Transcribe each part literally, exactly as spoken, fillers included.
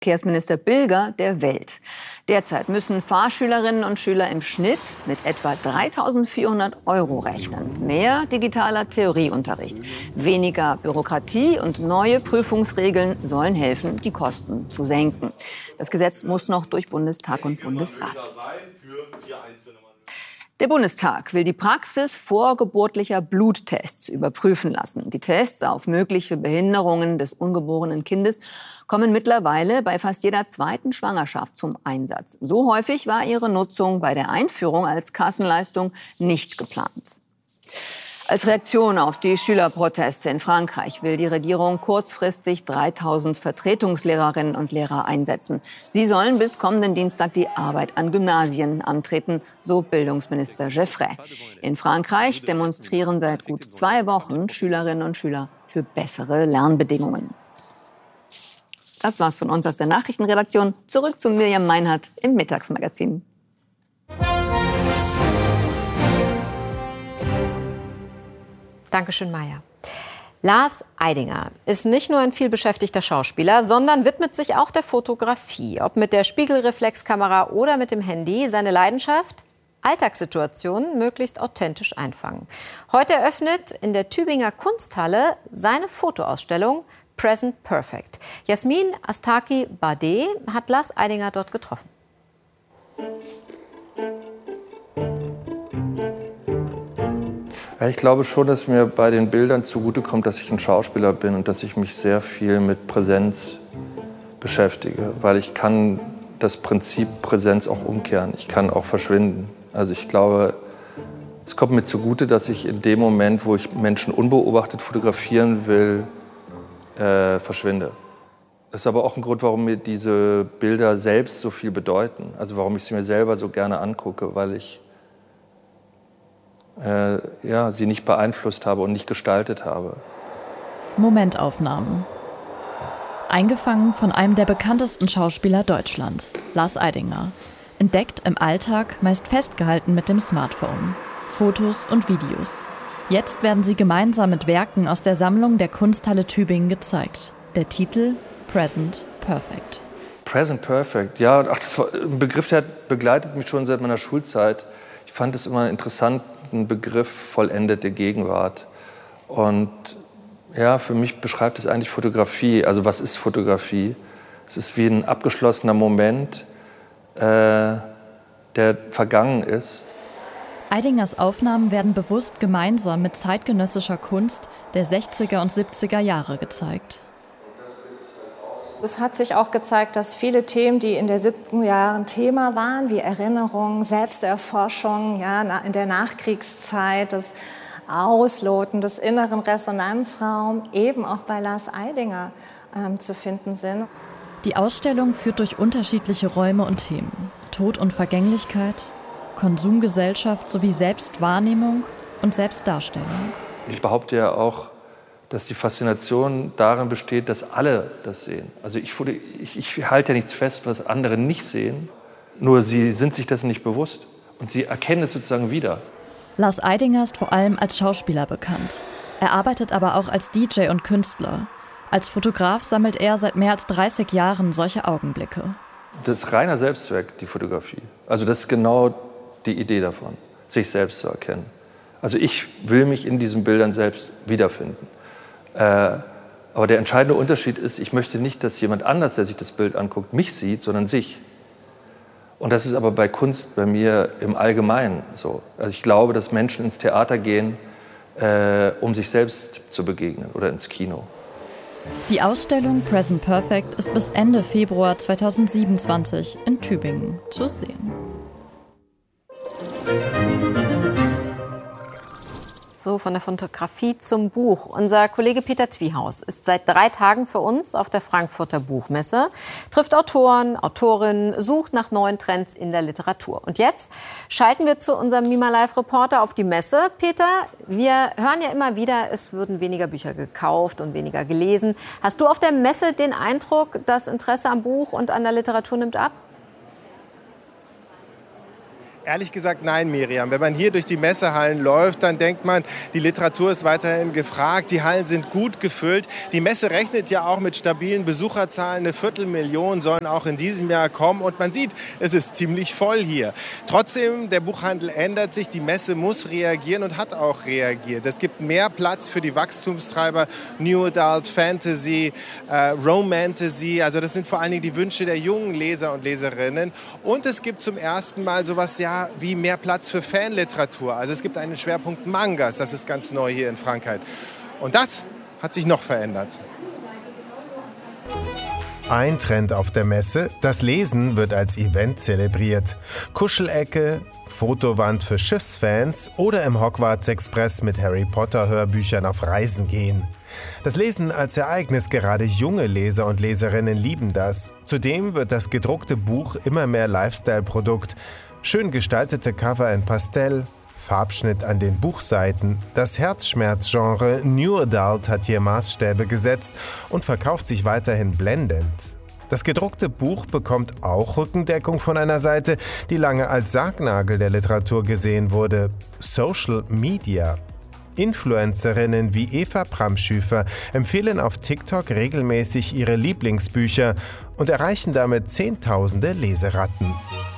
Verkehrsminister Bilger der Welt. Derzeit müssen Fahrschülerinnen und Schüler im Schnitt mit etwa dreitausendvierhundert Euro rechnen. Mehr digitaler Theorieunterricht, weniger Bürokratie und neue Prüfungsregeln sollen helfen, die Kosten zu senken. Das Gesetz muss noch durch Bundestag und Bundesrat. Der Bundestag will die Praxis vorgeburtlicher Bluttests überprüfen lassen. Die Tests auf mögliche Behinderungen des ungeborenen Kindes kommen mittlerweile bei fast jeder zweiten Schwangerschaft zum Einsatz. So häufig war ihre Nutzung bei der Einführung als Kassenleistung nicht geplant. Als Reaktion auf die Schülerproteste in Frankreich will die Regierung kurzfristig dreitausend Vertretungslehrerinnen und Lehrer einsetzen. Sie sollen bis kommenden Dienstag die Arbeit an Gymnasien antreten, so Bildungsminister Geoffroy. In Frankreich demonstrieren seit gut zwei Wochen Schülerinnen und Schüler für bessere Lernbedingungen. Das war's von uns aus der Nachrichtenredaktion. Zurück zu Mirjam Meinhardt im Mittagsmagazin. Dankeschön, Maja. Lars Eidinger ist nicht nur ein vielbeschäftigter Schauspieler, sondern widmet sich auch der Fotografie. Ob mit der Spiegelreflexkamera oder mit dem Handy, seine Leidenschaft? Alltagssituationen möglichst authentisch einfangen. Heute eröffnet in der Tübinger Kunsthalle seine Fotoausstellung Present Perfect. Jasmin Astaki-Badeh hat Lars Eidinger dort getroffen. Ja, ich glaube schon, dass mir bei den Bildern zugutekommt, dass ich ein Schauspieler bin und dass ich mich sehr viel mit Präsenz beschäftige, weil ich kann das Prinzip Präsenz auch umkehren. Ich kann auch verschwinden. Also ich glaube, es kommt mir zugute, dass ich in dem Moment, wo ich Menschen unbeobachtet fotografieren will, äh, verschwinde. Das ist aber auch ein Grund, warum mir diese Bilder selbst so viel bedeuten. Also warum ich sie mir selber so gerne angucke, weil ich Äh, ja, sie nicht beeinflusst habe und nicht gestaltet habe. Momentaufnahmen. Eingefangen von einem der bekanntesten Schauspieler Deutschlands, Lars Eidinger. Entdeckt im Alltag, meist festgehalten mit dem Smartphone. Fotos und Videos. Jetzt werden sie gemeinsam mit Werken aus der Sammlung der Kunsthalle Tübingen gezeigt. Der Titel Present Perfect. Present Perfect, ja, ach, das war ein Begriff, der begleitet mich schon seit meiner Schulzeit. Ich fand es immer einen interessanten Begriff, vollendete Gegenwart. Und ja, für mich beschreibt es eigentlich Fotografie. Also was ist Fotografie? Es ist wie ein abgeschlossener Moment, äh, der vergangen ist. Eidingers Aufnahmen werden bewusst gemeinsam mit zeitgenössischer Kunst der sechziger und siebziger Jahre gezeigt. Es hat sich auch gezeigt, dass viele Themen, die in den siebziger Jahren Thema waren, wie Erinnerung, Selbsterforschung, ja, in der Nachkriegszeit, das Ausloten des inneren Resonanzraums, eben auch bei Lars Eidinger ähm, zu finden sind. Die Ausstellung führt durch unterschiedliche Räume und Themen. Tod und Vergänglichkeit, Konsumgesellschaft sowie Selbstwahrnehmung und Selbstdarstellung. Ich behaupte ja auch, dass die Faszination darin besteht, dass alle das sehen. Also ich, ich, ich halte ja nichts fest, was andere nicht sehen, nur sie sind sich dessen nicht bewusst und sie erkennen es sozusagen wieder. Lars Eidinger ist vor allem als Schauspieler bekannt. Er arbeitet aber auch als D J und Künstler. Als Fotograf sammelt er seit mehr als dreißig Jahren solche Augenblicke. Das ist reiner Selbstzweck, die Fotografie. Also das ist genau die Idee davon, sich selbst zu erkennen. Also ich will mich in diesen Bildern selbst wiederfinden. Äh, aber der entscheidende Unterschied ist, ich möchte nicht, dass jemand anders, der sich das Bild anguckt, mich sieht, sondern sich. Und das ist aber bei Kunst bei mir im Allgemeinen so. Also ich glaube, dass Menschen ins Theater gehen, äh, um sich selbst zu begegnen oder ins Kino. Die Ausstellung Present Perfect ist bis Ende Februar zweitausendsiebenundzwanzig in Tübingen zu sehen. So, von der Fotografie zum Buch. Unser Kollege Peter Twiehaus ist seit drei Tagen für uns auf der Frankfurter Buchmesse, trifft Autoren, Autorinnen, sucht nach neuen Trends in der Literatur. Und jetzt schalten wir zu unserem Mima Live-Reporter auf die Messe. Peter, wir hören ja immer wieder, es würden weniger Bücher gekauft und weniger gelesen. Hast du auf der Messe den Eindruck, das Interesse am Buch und an der Literatur nimmt ab? Ehrlich gesagt, nein, Miriam. Wenn man hier durch die Messehallen läuft, dann denkt man, die Literatur ist weiterhin gefragt, die Hallen sind gut gefüllt. Die Messe rechnet ja auch mit stabilen Besucherzahlen. Eine Viertelmillion sollen auch in diesem Jahr kommen. Und man sieht, es ist ziemlich voll hier. Trotzdem, der Buchhandel ändert sich, die Messe muss reagieren und hat auch reagiert. Es gibt mehr Platz für die Wachstumstreiber New Adult, Fantasy, äh, Romantasy. Also das sind vor allen Dingen die Wünsche der jungen Leser und Leserinnen. Und es gibt zum ersten Mal sowas ja wie mehr Platz für Fanliteratur. Also es gibt einen Schwerpunkt Mangas, das ist ganz neu hier in Frankreich. Und das hat sich noch verändert. Ein Trend auf der Messe, das Lesen wird als Event zelebriert. Kuschelecke, Fotowand für Schiffsfans oder im Hogwarts Express mit Harry Potter Hörbüchern auf Reisen gehen. Das Lesen als Ereignis, gerade junge Leser und Leserinnen lieben das. Zudem wird das gedruckte Buch immer mehr Lifestyle-Produkt. Schön gestaltete Cover in Pastell, Farbschnitt an den Buchseiten. Das Herzschmerzgenre New Adult hat hier Maßstäbe gesetzt und verkauft sich weiterhin blendend. Das gedruckte Buch bekommt auch Rückendeckung von einer Seite, die lange als Sargnagel der Literatur gesehen wurde: Social Media. Influencerinnen wie Eva Pramschüfer empfehlen auf TikTok regelmäßig ihre Lieblingsbücher und erreichen damit Zehntausende Leseratten.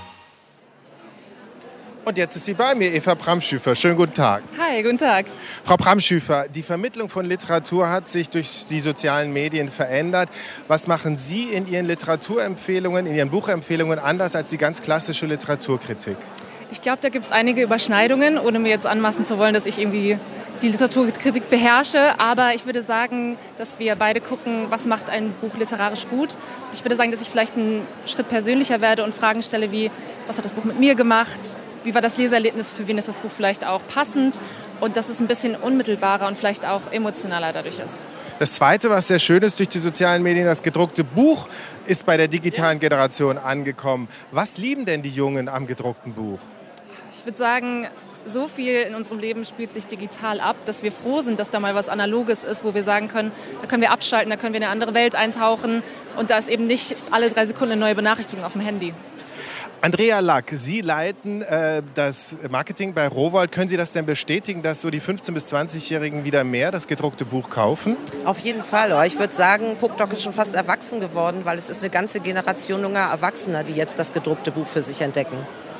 Und jetzt ist sie bei mir, Eva Pramschüfer. Schönen guten Tag. Hi, guten Tag. Frau Pramschüfer, die Vermittlung von Literatur hat sich durch die sozialen Medien verändert. Was machen Sie in Ihren Literaturempfehlungen, in Ihren Buchempfehlungen anders als die ganz klassische Literaturkritik? Ich glaube, da gibt es einige Überschneidungen, ohne mir jetzt anmaßen zu wollen, dass ich irgendwie die Literaturkritik beherrsche. Aber ich würde sagen, dass wir beide gucken, was macht ein Buch literarisch gut. Ich würde sagen, dass ich vielleicht einen Schritt persönlicher werde und Fragen stelle wie, was hat das Buch mit mir gemacht? Wie war das Leserlebnis, für wen ist das Buch vielleicht auch passend? Und dass es ein bisschen unmittelbarer und vielleicht auch emotionaler dadurch ist. Das Zweite, was sehr schön ist durch die sozialen Medien, das gedruckte Buch ist bei der digitalen Generation angekommen. Was lieben denn die Jungen am gedruckten Buch? Ich würde sagen, so viel in unserem Leben spielt sich digital ab, dass wir froh sind, dass da mal was Analoges ist, wo wir sagen können, da können wir abschalten, da können wir in eine andere Welt eintauchen. Und da ist eben nicht alle drei Sekunden eine neue Benachrichtigung auf dem Handy. Andrea Lack, Sie leiten äh, das Marketing bei Rowohlt. Können Sie das denn bestätigen, dass so die fünfzehn- bis zwanzigjährigen wieder mehr das gedruckte Buch kaufen? Auf jeden Fall. Ich würde sagen, Puckdock ist schon fast erwachsen geworden, weil es ist eine ganze Generation junger Erwachsener, die jetzt das gedruckte Buch für sich entdecken.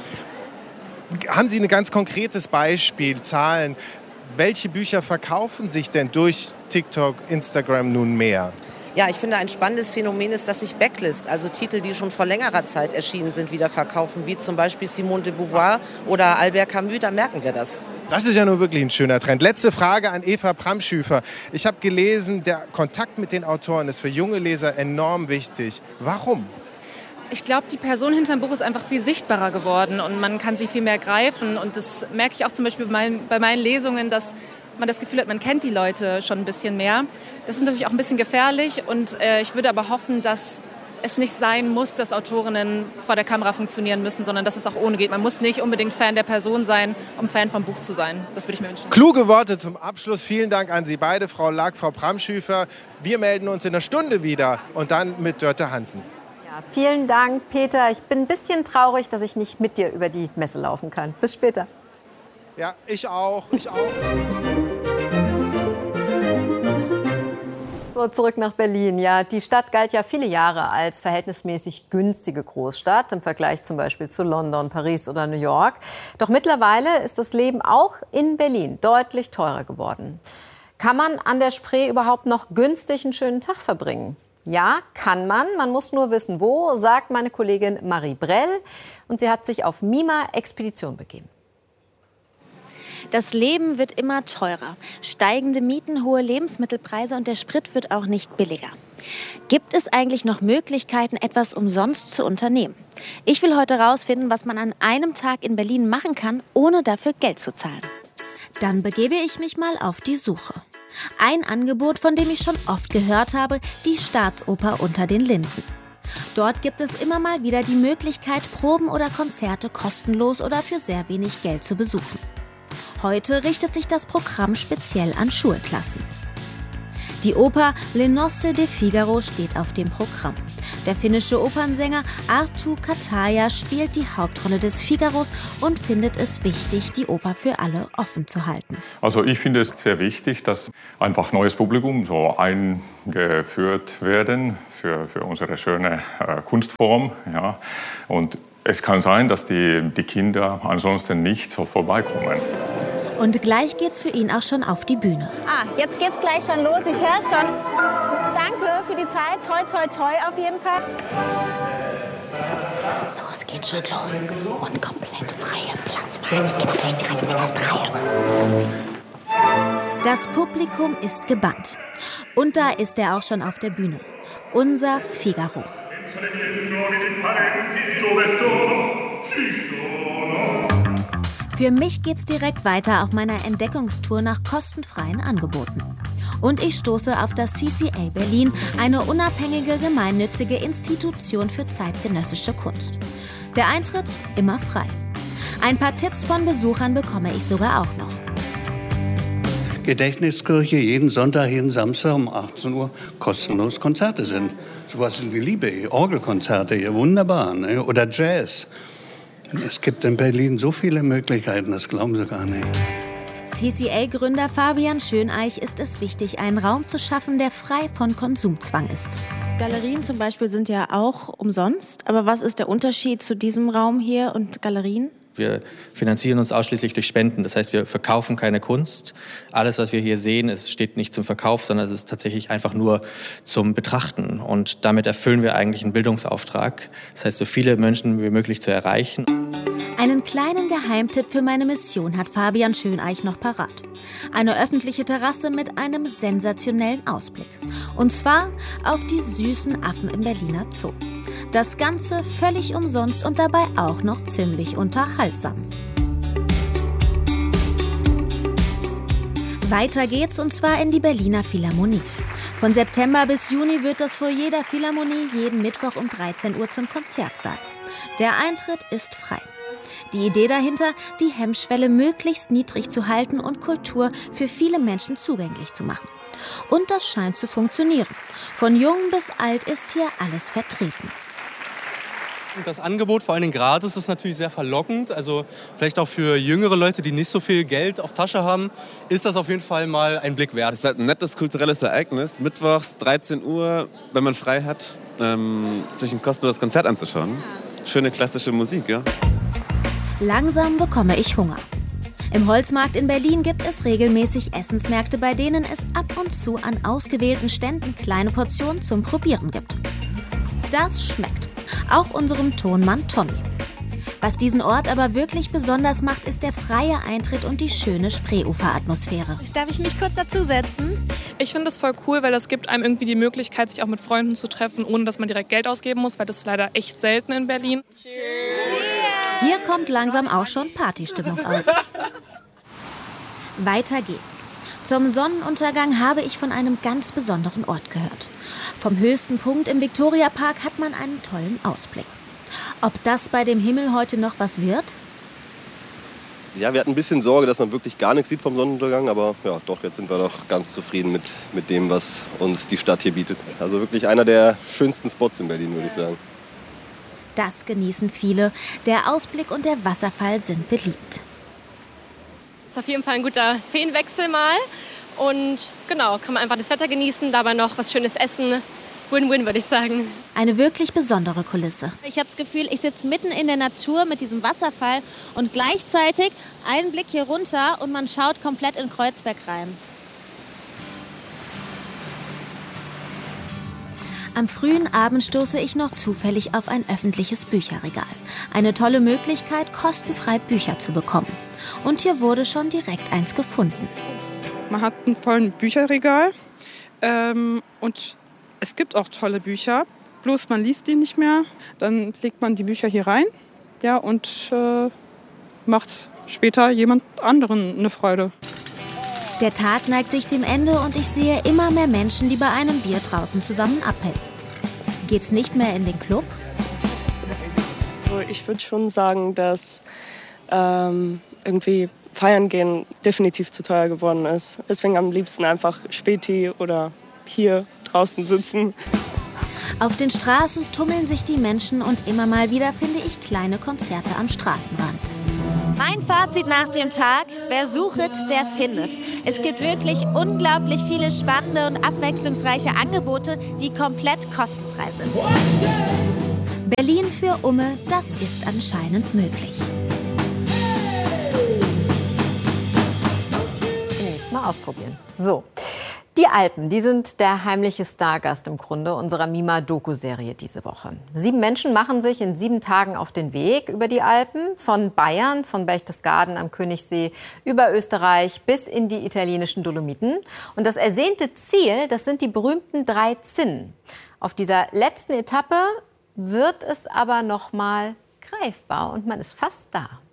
Haben Sie ein ganz konkretes Beispiel, Zahlen? Welche Bücher verkaufen sich denn durch TikTok, Instagram nun mehr? Ja, ich finde, ein spannendes Phänomen ist, dass sich Backlist, also Titel, die schon vor längerer Zeit erschienen sind, wieder verkaufen, wie zum Beispiel Simone de Beauvoir oder Albert Camus, da merken wir das. Das ist ja nun wirklich ein schöner Trend. Letzte Frage an Eva Pramschüfer. Ich habe gelesen, der Kontakt mit den Autoren ist für junge Leser enorm wichtig. Warum? Ich glaube, die Person hinterm Buch ist einfach viel sichtbarer geworden und man kann sie viel mehr greifen. Und das merke ich auch zum Beispiel bei meinen, bei meinen Lesungen, dass man das Gefühl hat, man kennt die Leute schon ein bisschen mehr. Das ist natürlich auch ein bisschen gefährlich und äh, ich würde aber hoffen, dass es nicht sein muss, dass Autorinnen vor der Kamera funktionieren müssen, sondern dass es auch ohne geht. Man muss nicht unbedingt Fan der Person sein, um Fan vom Buch zu sein. Das würde ich mir wünschen. Kluge Worte zum Abschluss. Vielen Dank an Sie beide, Frau Lack, Frau Pramschüfer. Wir melden uns in einer Stunde wieder und dann mit Dörte Hansen. Ja, vielen Dank, Peter. Ich bin ein bisschen traurig, dass ich nicht mit dir über die Messe laufen kann. Bis später. Ja, ich auch. Ich auch. So, zurück nach Berlin. Ja, die Stadt galt ja viele Jahre als verhältnismäßig günstige Großstadt im Vergleich zum Beispiel zu London, Paris oder New York. Doch mittlerweile ist das Leben auch in Berlin deutlich teurer geworden. Kann man an der Spree überhaupt noch günstig einen schönen Tag verbringen? Ja, kann man. Man muss nur wissen, wo, sagt meine Kollegin Marie Brell. Und sie hat sich auf Mima-Expedition begeben. Das Leben wird immer teurer. Steigende Mieten, hohe Lebensmittelpreise und der Sprit wird auch nicht billiger. Gibt es eigentlich noch Möglichkeiten, etwas umsonst zu unternehmen? Ich will heute herausfinden, was man an einem Tag in Berlin machen kann, ohne dafür Geld zu zahlen. Dann begebe ich mich mal auf die Suche. Ein Angebot, von dem ich schon oft gehört habe, die Staatsoper Unter den Linden. Dort gibt es immer mal wieder die Möglichkeit, Proben oder Konzerte kostenlos oder für sehr wenig Geld zu besuchen. Heute richtet sich das Programm speziell an Schulklassen. Die Oper Les Noces de Figaro steht auf dem Programm. Der finnische Opernsänger Arttu Kataja spielt die Hauptrolle des Figaros und findet es wichtig, die Oper für alle offen zu halten. Also ich finde es sehr wichtig, dass einfach neues Publikum so eingeführt werden für, für unsere schöne äh, Kunstform. Ja. Und es kann sein, dass die, die Kinder ansonsten nicht so vorbeikommen. Und gleich geht's für ihn auch schon auf die Bühne. Ah, jetzt geht's gleich schon los. Ich höre schon. Danke für die Zeit. Toi, toi, toi auf jeden Fall. So, es geht schon los. Und komplett freie Platzwahl. Ich gehe natürlich direkt in die erste Reihe. Das Publikum ist gebannt. Und da ist er auch schon auf der Bühne. Unser Figaro. Für mich geht's direkt weiter auf meiner Entdeckungstour nach kostenfreien Angeboten. Und ich stoße auf das C C A Berlin, eine unabhängige gemeinnützige Institution für zeitgenössische Kunst. Der Eintritt immer frei. Ein paar Tipps von Besuchern bekomme ich sogar auch noch. Gedächtniskirche, jeden Sonntag, jeden Samstag um achtzehn Uhr kostenlos Konzerte sind. Sowas in die Liebe, Orgelkonzerte hier, wunderbar, ne? Oder Jazz. Es gibt in Berlin so viele Möglichkeiten, das glauben Sie gar nicht. C C A-Gründer Fabian Schöneich ist es wichtig, einen Raum zu schaffen, der frei von Konsumzwang ist. Galerien zum Beispiel sind ja auch umsonst. Aber was ist der Unterschied zu diesem Raum hier und Galerien? Wir finanzieren uns ausschließlich durch Spenden. Das heißt, wir verkaufen keine Kunst. Alles, was wir hier sehen, es steht nicht zum Verkauf, sondern es ist tatsächlich einfach nur zum Betrachten. Und damit erfüllen wir eigentlich einen Bildungsauftrag. Das heißt, so viele Menschen wie möglich zu erreichen. Einen kleinen Geheimtipp für meine Mission hat Fabian Schöneich noch parat. Eine öffentliche Terrasse mit einem sensationellen Ausblick. Und zwar auf die süßen Affen im Berliner Zoo. Das Ganze völlig umsonst und dabei auch noch ziemlich unterhaltsam. Weiter geht's und zwar in die Berliner Philharmonie. Von September bis Juni wird das Foyer der Philharmonie jeden Mittwoch um dreizehn Uhr zum Konzertsaal. Der Eintritt ist frei. Die Idee dahinter, die Hemmschwelle möglichst niedrig zu halten und Kultur für viele Menschen zugänglich zu machen. Und das scheint zu funktionieren. Von jung bis alt ist hier alles vertreten. Das Angebot, vor allem gratis, ist natürlich sehr verlockend. Also vielleicht auch für jüngere Leute, die nicht so viel Geld auf Tasche haben, ist das auf jeden Fall mal ein Blick wert. Es ist halt ein nettes kulturelles Ereignis. Mittwochs dreizehn Uhr, wenn man frei hat, ähm, sich ein kostenloses Konzert anzuschauen. Schöne klassische Musik, ja. Langsam bekomme ich Hunger. Im Holzmarkt in Berlin gibt es regelmäßig Essensmärkte, bei denen es ab und zu an ausgewählten Ständen kleine Portionen zum Probieren gibt. Das schmeckt. Auch unserem Tonmann Tommy. Was diesen Ort aber wirklich besonders macht, ist der freie Eintritt und die schöne Spreeufer-Atmosphäre. Darf ich mich kurz dazusetzen? Ich finde es voll cool, weil das gibt einem irgendwie die Möglichkeit, sich auch mit Freunden zu treffen, ohne dass man direkt Geld ausgeben muss, weil das ist leider echt selten in Berlin. Hier kommt langsam auch schon Partystimmung auf. Weiter geht's. Zum Sonnenuntergang habe ich von einem ganz besonderen Ort gehört. Vom höchsten Punkt im Viktoriapark hat man einen tollen Ausblick. Ob das bei dem Himmel heute noch was wird? Ja, wir hatten ein bisschen Sorge, dass man wirklich gar nichts sieht vom Sonnenuntergang. Aber ja, doch, jetzt sind wir doch ganz zufrieden mit, mit dem, was uns die Stadt hier bietet. Also wirklich einer der schönsten Spots in Berlin, würde ich sagen. Das genießen viele. Der Ausblick und der Wasserfall sind beliebt. Das ist auf jeden Fall ein guter Szenenwechsel mal. Und genau, kann man einfach das Wetter genießen, dabei noch was Schönes essen. Win-win, würde ich sagen. Eine wirklich besondere Kulisse. Ich habe das Gefühl, ich sitze mitten in der Natur mit diesem Wasserfall und gleichzeitig einen Blick hier runter und man schaut komplett in Kreuzberg rein. Am frühen Abend stoße ich noch zufällig auf ein öffentliches Bücherregal. Eine tolle Möglichkeit, kostenfrei Bücher zu bekommen. Und hier wurde schon direkt eins gefunden. Man hat ein volles Bücherregal ähm, und es gibt auch tolle Bücher, bloß man liest die nicht mehr. Dann legt man die Bücher hier rein, ja, und äh, macht später jemand anderen eine Freude. Der Tag neigt sich dem Ende und ich sehe immer mehr Menschen, die bei einem Bier draußen zusammen abhängen. Geht's nicht mehr in den Club? Ich würde schon sagen, dass ähm, irgendwie feiern gehen definitiv zu teuer geworden ist. Deswegen am liebsten einfach Späti oder hier draußen sitzen. Auf den Straßen tummeln sich die Menschen und immer mal wieder finde ich kleine Konzerte am Straßenrand. Mein Fazit nach dem Tag: wer sucht, der findet. Es gibt wirklich unglaublich viele spannende und abwechslungsreiche Angebote, die komplett kostenfrei sind. Berlin für Umme, das ist anscheinend möglich. Demnächst mal ausprobieren. So. Die Alpen, die sind der heimliche Stargast im Grunde unserer Mima-Doku-Serie diese Woche. Sieben Menschen machen sich in sieben Tagen auf den Weg über die Alpen. Von Bayern, von Berchtesgaden am Königssee über Österreich bis in die italienischen Dolomiten. Und das ersehnte Ziel, das sind die berühmten drei Zinnen. Auf dieser letzten Etappe wird es aber noch mal greifbar und man ist fast da.